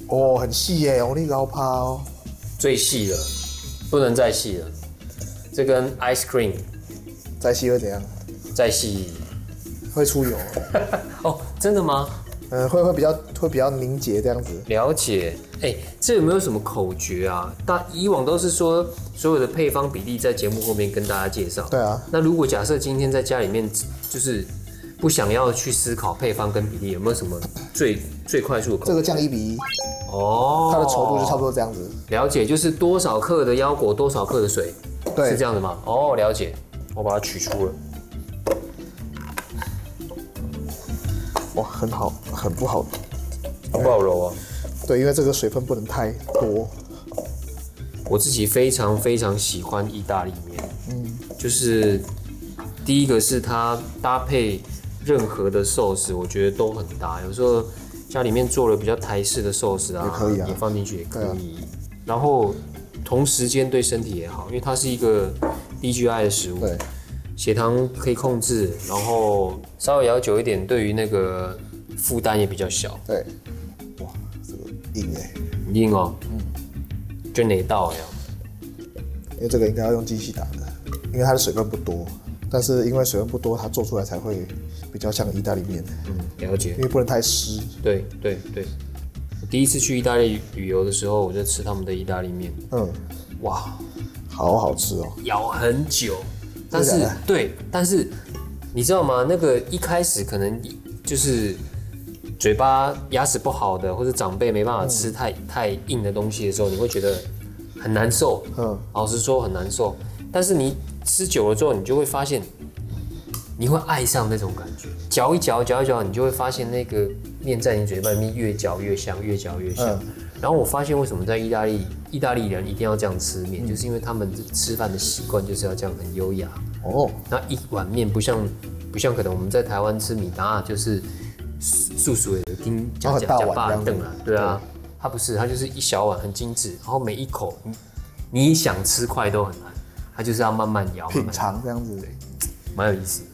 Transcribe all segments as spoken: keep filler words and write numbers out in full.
哦，很细耶，我那高趴哦， 最细了，不能再细了。这跟 ice cream 再细会怎样？ 再细会出油。 哦，真的吗？ 嗯，会会比较会比较凝结这样子。 了解。哎、欸，这有没有什么口诀啊？大以往都是说所有的配方比例在节目后面跟大家介绍。 对啊。 那如果假设今天在家里面就是不想要去思考配方跟比例，有没有什么最最快速的口诀？ 这个降一比一。 哦。 它的稠度就差不多这样子。 了解，就是多少克的腰果，多少克的水。 对。 是这样子吗？哦，了解。我把它取出了。 哇，很好，很不好， 好不好揉啊？ 对，因为这个水分不能太多。 我自己非常非常喜欢意大利面，嗯，就是第一个是它搭配任何的寿司，我觉得都很搭。有时候家里面做了比较台式的寿司啊， 也可以啊， 也放进去也可以。 啊、 然后同时间对身体也好，因为它是一个低 G I 的食物， 对， 血糖可以控制，然后稍微也要久一点，对于那个负担也比较小。 对，哇，这个硬哎， 硬哦，嗯，就哪道呀？ 因为这个应该要用机器打的，因为它的水分不多，但是因为水分不多，它做出来才会比较像意大利面。 嗯，了解。 因为不能太湿。 对对对，我第一次去意大利旅游的时候，我就吃他们的意大利面。嗯，哇， 好好吃哦， 咬很久，但是对，但是你知道吗？那个一开始可能就是嘴巴牙齿不好的，或者长辈没办法吃太、嗯、太硬的东西的时候，你会觉得很难受。嗯，老实说很难受。但是你吃久了之后，你就会发现，你会爱上那种感觉。嚼一嚼，嚼一嚼，你就会发现那个面在你嘴巴里面越嚼越香，越嚼越香。嗯、然后我发现为什么在意大利，意大利人一定要这样吃面，嗯、就是因为他们吃饭的习惯就是要这样很优雅。哦，那一碗面不像不像可能我们在台湾吃米达，就是素素的丁加加加巴等啊，对啊，它不是，它就是一小碗很精致，然后每一口你你想吃快都很难，它就是要慢慢咬， 品尝这样子， 对，蛮有意思的。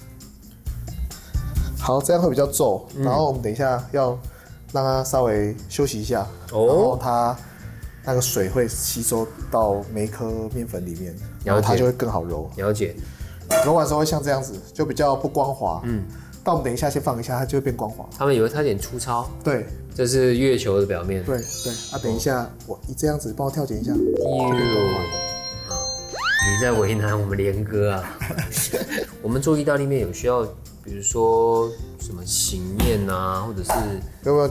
好，这样会比较皱，嗯、然后我们等一下要让它稍微休息一下，哦、然后它那个水会吸收到每一颗面粉里面，然后它就会更好揉。 了解。 揉完之后会像这样子，就比较不光滑。嗯。但我们等一下先放一下，它就会变光滑。 他们以为它有点粗糙。 对。 这是月球的表面。 对对。啊，等一下，我你这样子帮我跳剪一下。哟。 你在为难我们连哥啊！我们做意大利面有需要，比如说什么醒面啊，或者是有没有